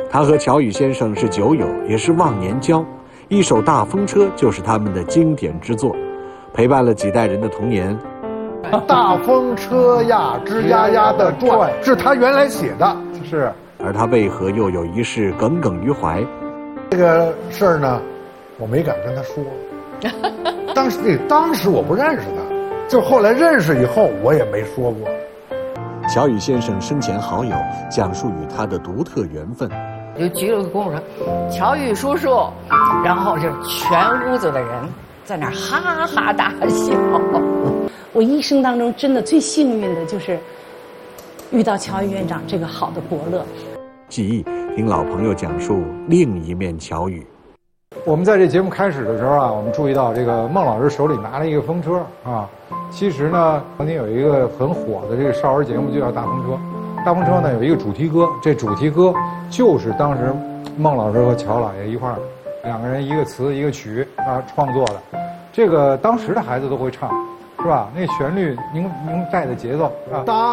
他和乔羽先生是酒友，也是忘年交，一首《大风车》就是他们的经典之作，陪伴了几代人的童年。 大风车呀，吱呀呀的转，是他原来写的，是。 而他为何又有一事耿耿于怀？ 这个事儿呢，我没敢跟他说。当时我不认识他，就后来认识以后，我也没说过。 乔羽先生生前好友讲述与他的独特缘分， 就鞠了个躬说：“乔羽叔叔。”然后就全屋子的人在那儿哈哈大笑。 我一生当中真的最幸运的就是遇到乔羽院长这个好的伯乐。 记忆听老朋友讲述另一面乔羽。 我们在这节目开始的时候啊，我们注意到这个孟老师手里拿了一个风车啊。其实呢，曾经有一个很火的这个少儿节目就叫《大风车》。大风车呢有一个主题歌，这主题歌就是当时孟老师和乔老爷一块儿，两个人一个词一个曲啊创作的。这个当时的孩子都会唱，是吧？那旋律您带的节奏啊。